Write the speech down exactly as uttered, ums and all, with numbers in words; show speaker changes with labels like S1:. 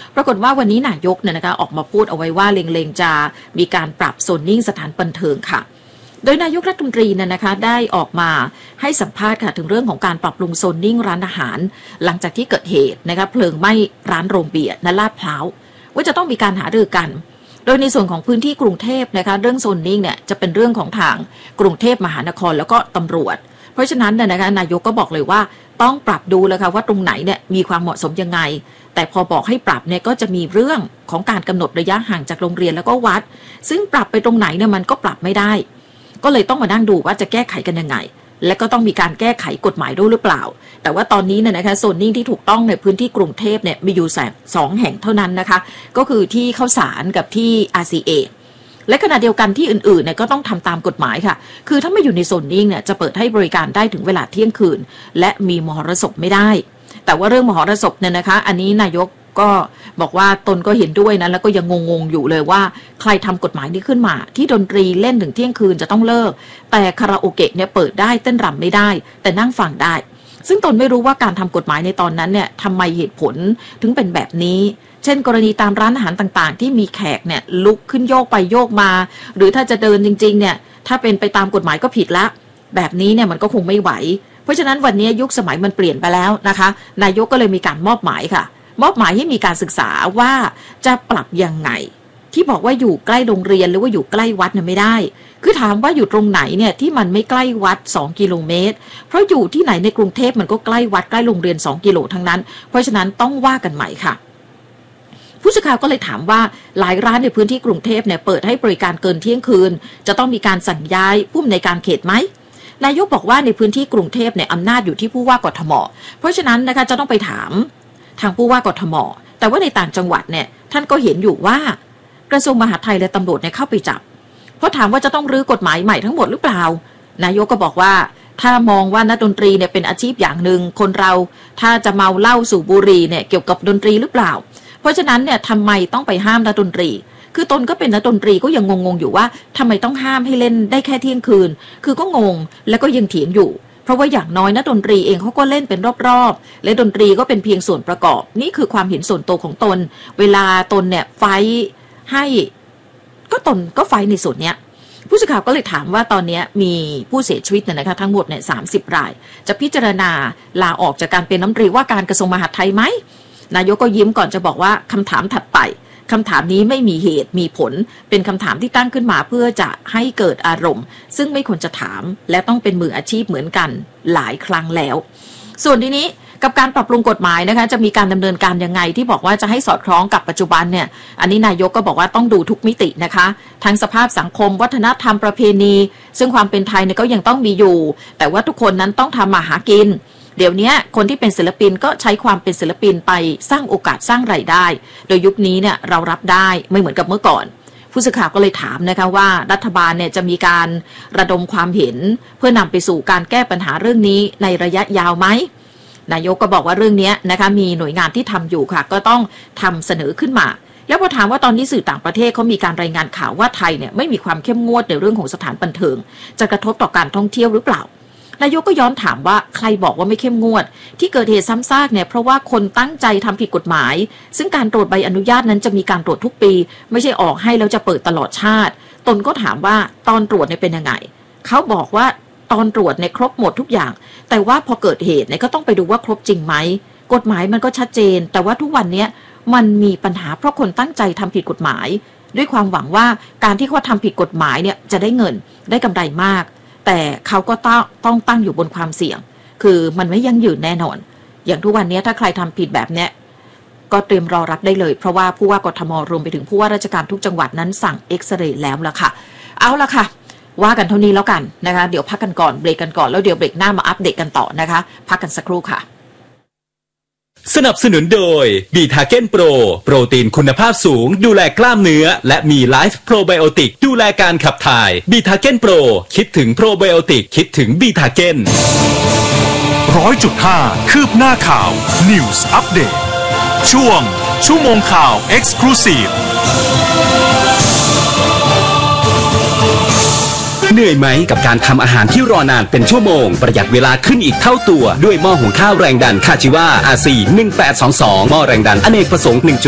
S1: ปรากฏว่าวันนี้นายกเนี่ยนะคะออกมาพูดเอาไว้ว่าเล็งๆจะมีการปรับโซนนิ่งสถานบันเทิงค่ะโดยนายกรัฐมนตรีเนี่ยนะคะได้ออกมาให้สัมภาษณ์ค่ะถึงเรื่องของการปรับปรุงโซนนิ่งร้านอาหารหลังจากที่เกิดเหตุนะคะเพลิงไหม้ร้านโรงเบียร์ณลาดพร้าวว่าจะต้องมีการหารือกันโดยในส่วนของพื้นที่กรุงเทพนะคะเรื่องโซนนิ่งเนี่ยจะเป็นเรื่องของทางกรุงเทพมหานครแล้วก็ตำรวจเพราะฉะนั้นเนี่ยนะคะนายกก็บอกเลยว่าต้องปรับดูเลยค่ะว่าตรงไหนเนี่ยมีความเหมาะสมยังไงแต่พอบอกให้ปรับเนี่ยก็จะมีเรื่องของการกำหนดระยะห่างจากโรงเรียนแล้วก็วัดซึ่งปรับไปตรงไหนเนี่ยมันก็ปรับไม่ได้ก็เลยต้องมานั่งดูว่าจะแก้ไขกันยังไงและก็ต้องมีการแก้ไขกฎหมายด้วยหรือเปล่าแต่ว่าตอนนี้เนี่ยนะคะโซนนิ่งที่ถูกต้องในพื้นที่กรุงเทพเนี่ยมีอยู่สองแห่งเท่านั้นนะคะก็คือที่ข้าวสารกับที่ อาร์ ซี เอ และขณะเดียวกันที่อื่นๆเนี่ยก็ต้องทำตามกฎหมายค่ะคือถ้าไม่อยู่ในโซนนิ่งเนี่ยจะเปิดให้บริการได้ถึงเวลาเที่ยงคืนและมีมหรสพไม่ได้แต่ว่าเรื่องมหรสพเนี่ยนะคะอันนี้นายกก็บอกว่าตนก็เห็นด้วยนะแล้วก็ยังงงๆอยู่เลยว่าใครทำกฎหมายนี้ขึ้นมาที่ดนตรีเล่นถึงเที่ยงคืนจะต้องเลิกแต่คาราโอเกะเนี่ยเปิดได้เต้นรำไม่ได้แต่นั่งฟังได้ซึ่งตนไม่รู้ว่าการทำกฎหมายในตอนนั้นเนี่ยทำไมเหตุผลถึงเป็นแบบนี้เช่นกรณีตามร้านอาหารต่างๆที่มีแขกเนี่ยลุกขึ้นโยกไปโยกมาหรือถ้าจะเดินจริงๆเนี่ยถ้าเป็นไปตามกฎหมายก็ผิดละแบบนี้เนี่ยมันก็คงไม่ไหวเพราะฉะนั้นวันนี้ยุคสมัยมันเปลี่ยนไปแล้วนะคะนายกก็เลยมีการมอบหมายค่ะมอบหมายให้มีการศึกษาว่าจะปรับยังไงที่บอกว่าอยู่ใกล้โรงเรียนหรือว่าอยู่ใกล้วัดเนี่ยไม่ได้คือถามว่าอยู่ตรงไหนเนี่ยที่มันไม่ใกล้วัดสองกิโลเมตรเพราะอยู่ที่ไหนในกรุงเทพมันก็ใกล้วัดใกล้โรงเรียนสองกิโลทั้งนั้นเพราะฉะนั้นต้องว่ากันใหม่ค่ะผู้สื่อข่าวก็เลยถามว่าหลายร้านในพื้นที่กรุงเทพเนี่ยเปิดให้บริการเกินเที่ยงคืนจะต้องมีการสั่งย้ายผู้อำนวยการเขตไหมนายกบอกว่าในพื้นที่กรุงเทพเนี่ยอำนาจอยู่ที่ผู้ว่ากทมเพราะฉะนั้นนะคะจะต้องไปถามทางผู้ว่ากทมแต่ว่าในต่างจังหวัดเนี่ยท่านก็เห็นอยู่ว่ากระทรวงมหาดไทยและตำรวจเนี่ยเข้าไปจับเพราะถามว่าจะต้องรื้อกฎหมายใหม่ทั้งหมดหรือเปล่านายกก็บอกว่าถ้ามองว่านักดนตรีเนี่ยเป็นอาชีพอย่างหนึ่งคนเราถ้าจะเมาเหล้าสูบบุหรี่เนี่ยเกี่ยวกับดนตรีหรือเปล่าเพราะฉะนั้นเนี่ยทำไมต้องไปห้ามนักดนตรีคือตนก็เป็นนักดนตรีก็ยังงงๆอยู่ว่าทำไมต้องห้ามให้เล่นได้แค่เที่ยงคืนคือก็งงแล้วก็ยังเถียงอยู่เพราะว่าอย่างน้อยนักดนตรีเองเขาก็เล่นเป็นรอบๆและดนตรีก็เป็นเพียงส่วนประกอบนี่คือความเห็นส่วนตัวของตนเวลาตนเนี่ยไฟให้ก็ตนก็ไฟในส่วนเนี้ยผู้สื่อข่าวก็เลยถามว่าตอนนี้มีผู้เสียชีวิตเนี่ยนะคะทั้งหมดเนี่ยสามสิบรายจะพิจารณาลาออกจากการเป็นรัฐมนตรีว่าการกระทรวงมหาดไทยไหมนายกก็ยิ้มก่อนจะบอกว่าคำถามถัดไปคำถามนี้ไม่มีเหตุมีผลเป็นคำถามที่ตั้งขึ้นมาเพื่อจะให้เกิดอารมณ์ซึ่งไม่ควรจะถามและต้องเป็นมืออาชีพเหมือนกันหลายครั้งแล้วส่วนทีนี้กับการปรับปรุงกฎหมายนะคะจะมีการดำเนินการยังไงที่บอกว่าจะให้สอดคล้องกับปัจจุบันเนี่ยอันนี้นายกก็บอกว่าต้องดูทุกมิตินะคะทั้งสภาพสังคมวัฒนธรรมประเพณีซึ่งความเป็นไทยเนี่ยก็ยังต้องมีอยู่แต่ว่าทุกคนนั้นต้องทำมาหากินเดี๋ยวนี้คนที่เป็นศิลปินก็ใช้ความเป็นศิลปินไปสร้างโอกาสสร้างรายได้โดยยุคนี้เนี่ยเรารับได้ไม่เหมือนกับเมื่อก่อนผู้สื่อข่าวก็เลยถามนะคะว่ารัฐบาลเนี่ยจะมีการระดมความเห็นเพื่อนำไปสู่การแก้ปัญหาเรื่องนี้ในระยะยาวไหมนายกก็บอกว่าเรื่องนี้นะคะมีหน่วยงานที่ทำอยู่ค่ะก็ต้องทำเสนอขึ้นมาแล้วพอถามว่าตอนนี้สื่อต่างประเทศเขามีการรายงานข่าวว่าไทยเนี่ยไม่มีความเข้มงวดในเรื่องของสถานบันเทิงจะกระทบต่อการท่องเที่ยวหรือเปล่านายกก็ย้อนถามว่าใครบอกว่าไม่เข้มงวดที่เกิดเหตุซ้ำซากเนี่ยเพราะว่าคนตั้งใจทำผิดกฎหมายซึ่งการตรวจใบอนุญาตนั้นจะมีการตรวจทุกปีไม่ใช่ออกให้แล้วจะเปิดตลอดชาติตนก็ถามว่าตอนตรวจเนี่ยเป็นยังไงเขาบอกว่าตอนตรวจเนี่ยครบหมดทุกอย่างแต่ว่าพอเกิดเหตุเนี่ยก็ต้องไปดูว่าครบจริงไหมกฎหมายมันก็ชัดเจนแต่ว่าทุกวันนี้มันมีปัญหาเพราะคนตั้งใจทำผิดกฎหมายด้วยความหวังว่าการที่เขาทำผิดกฎหมายเนี่ยจะได้เงินได้กำไรมากแต่เขาก็ต้องต้องตั้งอยู่บนความเสี่ยงคือมันไม่ยั่งยืนแน่นอนอย่างทุกวันนี้ถ้าใครทำผิดแบบเนี้ยก็เตรียมรอรับได้เลยเพราะว่าผู้ว่ากทมรวมไปถึงผู้ว่าราชการทุกจังหวัดนั้นสั่งเอ็กซเรย์แล้วล่ะค่ะเอาล่ะค่ะว่ากันเท่านี้แล้วกันนะคะเดี๋ยวพักกันก่อนเบรกกันก่อนแล้วเดี๋ยวเบรกหน้ามาอัปเดตกันต่อนะคะพักกันสักครู่ค่ะ
S2: สนับสนุนโดยบีทาเก้นโปรโปรตีนคุณภาพสูงดูแลกล้ามเนื้อและมีไลฟ์โปรไบโอติกดูแลการขับถ่ายบีทาเก้นโปรคิดถึงโปรไบโอติกคิดถึงบีทาเก้น
S3: ร้อยจุดห้า คืบหน้าข่าว News Update ช่วงชั่วโมงข่าว Exclusive
S2: เหนื่อยไหมกับการทำอาหารที่รอนานเป็นชั่วโมงประหยัดเวลาขึ้นอีกเท่าตัวด้วยหม้อหุงข้าวแรงดันคาจิวา อาร์ ซี หนึ่งแปดสองสองหม้อแรงดันอเนกประสงค์ หนึ่งจุด